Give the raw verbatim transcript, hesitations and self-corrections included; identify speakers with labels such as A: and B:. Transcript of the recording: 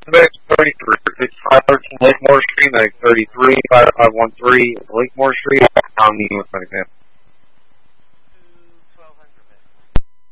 A: thirty-three. It's five thirteen Lakemore Street, like thirty-three, five five one three Lakemore Street. I'm meeting with my exam.